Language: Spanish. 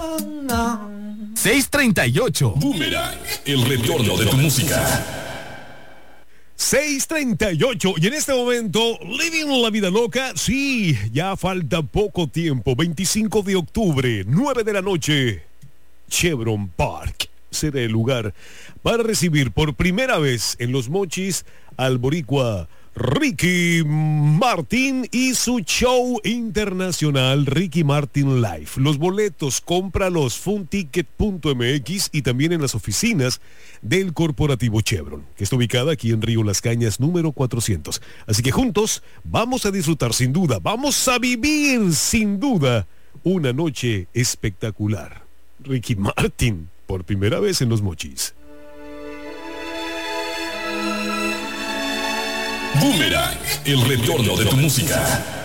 6:38. Boomerang, el retorno de tu música. 6:38 y en este momento, Living la Vida Loca, sí, ya falta poco tiempo, 25 de octubre, 9 de la noche, Chevron Park será el lugar para recibir por primera vez en Los Mochis al boricua Ricky Martin y su show internacional Ricky Martin Live. Los boletos cómpralos funticket.mx y también en las oficinas del corporativo Chevron, que está ubicada aquí en Río Las Cañas número 400. Así que juntos vamos a disfrutar sin duda, vamos a vivir sin duda una noche espectacular. Ricky Martin por primera vez en Los Mochis. Boomerang, el retorno de tu música.